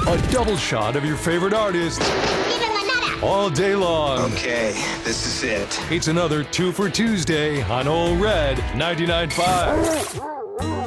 A double shot of your favorite artist all day long. Okay, this is it. It's another 2 for Tuesday on Ole Red 99.5.